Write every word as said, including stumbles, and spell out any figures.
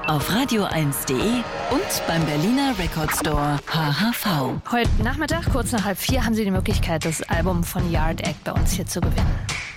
auf radio eins punkt de und beim Berliner Record Store H H V. Heute Nachmittag, kurz nach halb vier, haben Sie die Möglichkeit, das Album von Yard Act bei uns hier zu gewinnen.